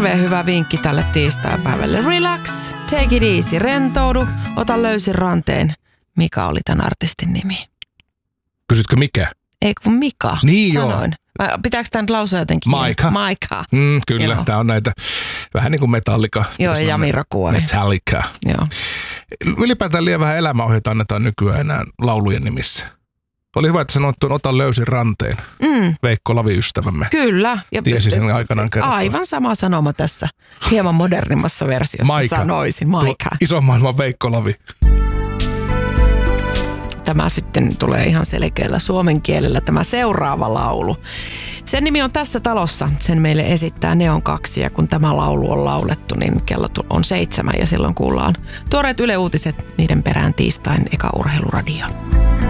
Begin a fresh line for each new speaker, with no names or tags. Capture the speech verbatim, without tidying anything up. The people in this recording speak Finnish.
Hirveän hyvä vinkki tälle tiistaipäivälle. Relax, take it easy, rentoudu, ota löysin ranteen. Mikä oli tämän artistin nimi?
Kysytkö mikä?
Ei kun Mika,
niin
sanoin. Joo. Pitääkö tämä nyt lausua jotenkin?
Maika.
Maika.
Mm, kyllä, tämä on näitä vähän niin kuin Metallica.
Joo, ja Mirakua.
Metallica.
Joo.
Ylipäätään liian vähän elämäohjeita annetaan nykyään enää laulujen nimissä. Oli hyvä, että sanoit tuon Ota löysin ranteen. Mm. Veikko Lavi-ystävämme.
Kyllä. Ja
tiesi sen aikanaan kertoa.
Aivan sama sanoma tässä. Hieman modernimmassa versiossa
Maika.
sanoisin. Maika.
Ison maailman Veikko Lavi.
Tämä sitten tulee ihan selkeällä suomen kielellä tämä seuraava laulu. Sen nimi on Tässä talossa. Sen meille esittää Neon kaksi ja kun tämä laulu on laulettu, niin kello on seitsemän ja silloin kuullaan tuoreet Yle Uutiset niiden perään tiistain eka urheiluradio.